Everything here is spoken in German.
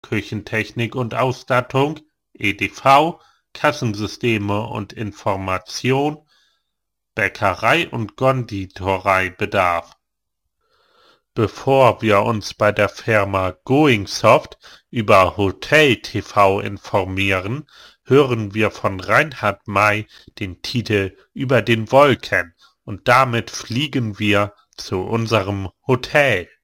Küchentechnik und Ausstattung, EDV, Kassensysteme und Information, Bäckerei und Konditoreibedarf. Bevor wir uns bei der Firma Goingsoft über Hotel TV informieren, hören wir von Reinhard May den Titel Über den Wolken und damit fliegen wir zu unserem Hotel.